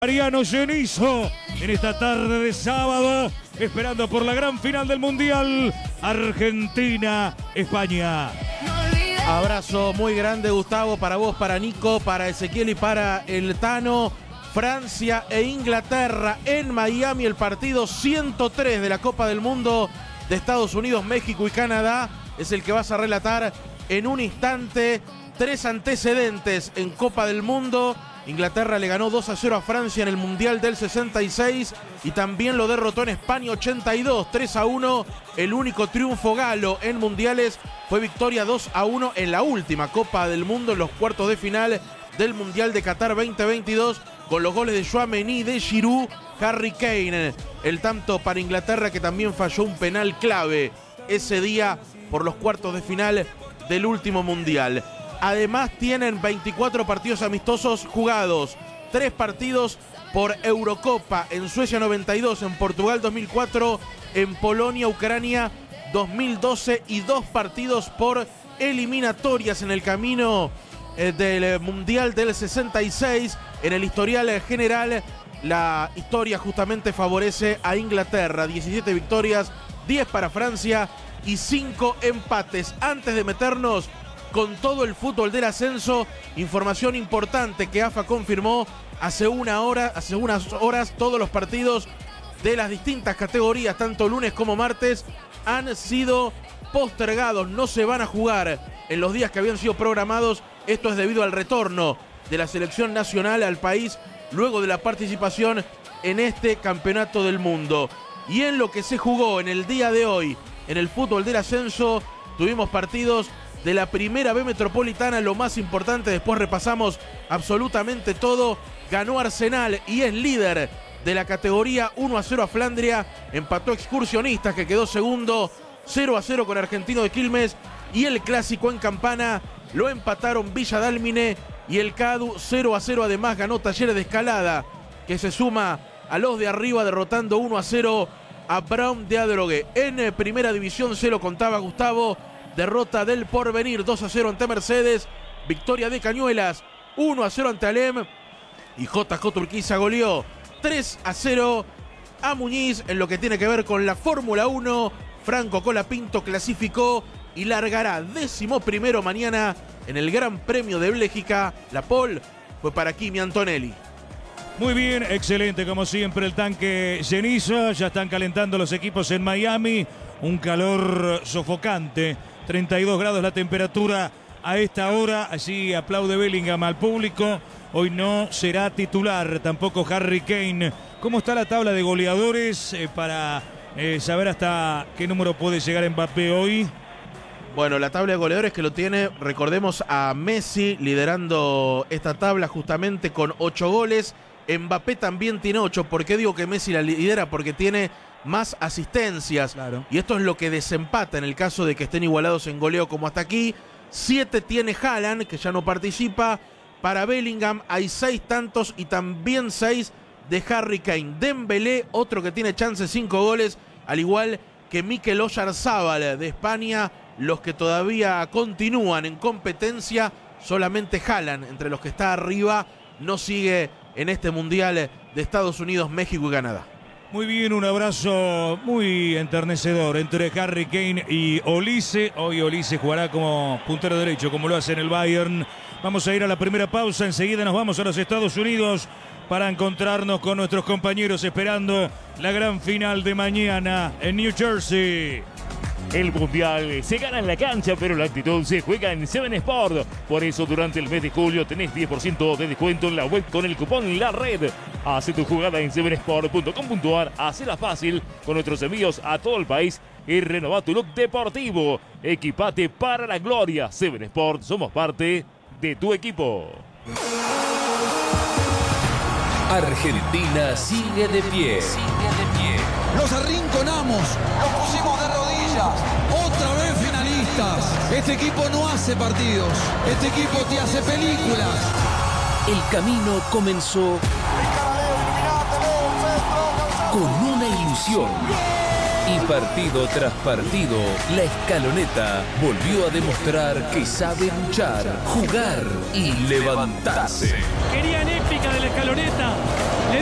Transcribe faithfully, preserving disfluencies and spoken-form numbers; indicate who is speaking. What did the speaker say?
Speaker 1: Mariano Genizo en esta tarde de sábado, esperando por la gran final del Mundial, Argentina-España.
Speaker 2: Abrazo muy grande, Gustavo, para vos, para Nico, para Ezequiel y para el Tano. Francia e Inglaterra en Miami, el partido ciento tres de la Copa del Mundo de Estados Unidos, México y Canadá. Es el que vas a relatar en un instante. Tres antecedentes en Copa del Mundo. Inglaterra le ganó dos a cero a Francia en el Mundial del sesenta y seis y también lo derrotó en España ochenta y dos, tres a uno. El único triunfo galo en mundiales fue victoria dos a uno en la última Copa del Mundo, en los cuartos de final del Mundial de Qatar veinte veintidós, con los goles de Tchouaméni, de Giroud, Harry Kane. El tanto para Inglaterra, que también falló un penal clave ese día por los cuartos de final del último Mundial. Además tienen veinticuatro partidos amistosos jugados, tres partidos por Eurocopa, en Suecia noventa y dos, en Portugal dos mil cuatro, en Polonia, Ucrania dos mil doce y dos partidos por eliminatorias en el camino eh, del Mundial del sesenta y seis. En el historial general, la historia justamente favorece a Inglaterra, diecisiete victorias, diez para Francia y cinco empates. Antes de meternos con todo el fútbol del ascenso, información importante que AFA confirmó hace una hora, hace unas horas, todos los partidos de las distintas categorías, tanto lunes como martes, han sido postergados, no se van a jugar en los días que habían sido programados. Esto es debido al retorno de la selección nacional al país luego de la participación en este campeonato del mundo. Y en lo que se jugó en el día de hoy, en el fútbol del ascenso, tuvimos partidos de la primera B metropolitana, lo más importante. Después repasamos absolutamente todo. Ganó Arsenal y es líder de la categoría, uno a cero a Flandria. Empató Excursionistas, que quedó segundo, cero a cero con Argentino de Quilmes. Y el clásico en Campana lo empataron Villa Dálmine y el Cadu, cero a cero. Además ganó Talleres de Escalada, que se suma a los de arriba, derrotando uno a cero a Brown de Adrogué. En primera división, se lo contaba Gustavo, derrota del Porvenir, dos a cero ante Mercedes. Victoria de Cañuelas, uno a cero ante Alem. Y J J Urquiza goleó tres a cero a Muñiz. En lo que tiene que ver con la Fórmula uno, Franco Colapinto clasificó y largará décimo primero mañana en el Gran Premio de Bélgica. La pole fue para Kimi Antonelli.
Speaker 1: Muy bien, excelente como siempre el tanque Genizo. Ya están calentando los equipos en Miami. Un calor sofocante, treinta y dos grados la temperatura a esta hora. Allí aplaude Bellingham al público. Hoy no será titular tampoco Harry Kane. ¿Cómo está la tabla de goleadores eh, para eh, saber hasta qué número puede llegar Mbappé hoy?
Speaker 2: Bueno, la tabla de goleadores que lo tiene, recordemos, a Messi liderando esta tabla justamente con ocho goles. Mbappé también tiene ocho. ¿Por qué digo que Messi la lidera? Porque tiene más asistencias. Claro. Y esto es lo que desempata en el caso de que estén igualados en goleo como hasta aquí. Siete tiene Haaland, que ya no participa. Para Bellingham hay seis tantos y también seis de Harry Kane. Dembélé, otro que tiene chance, cinco goles, al igual que Mikel Oyarzabal de España. Los que todavía continúan en competencia, solamente Haaland, entre los que está arriba, no sigue en este Mundial de Estados Unidos, México y Canadá.
Speaker 1: Muy bien, un abrazo muy enternecedor entre Harry Kane y Olise. Hoy Olise jugará como puntero derecho, como lo hace en el Bayern. Vamos a ir a la primera pausa, enseguida nos vamos a los Estados Unidos para encontrarnos con nuestros compañeros esperando la gran final de mañana en New Jersey.
Speaker 3: El Mundial se gana en la cancha, pero la actitud se juega en Seven Sport. Por eso durante el mes de julio tenés diez por ciento de descuento en la web con el cupón La Red. Hace tu jugada en seven sport punto com punto a r, hacela fácil con nuestros envíos a todo el país y renová tu look deportivo. Equipate para la gloria. Seven Sport, somos parte de tu equipo.
Speaker 4: Argentina sigue de pie. Sigue de pie.
Speaker 5: Los arrinconamos, los pusimos de rodillas, otra vez finalistas. Este equipo no hace partidos, este equipo te hace películas.
Speaker 4: El camino comenzó con una ilusión Y partido tras partido, la Escaloneta volvió a demostrar que sabe luchar, jugar y levantarse.
Speaker 6: Querían épica de la Escaloneta.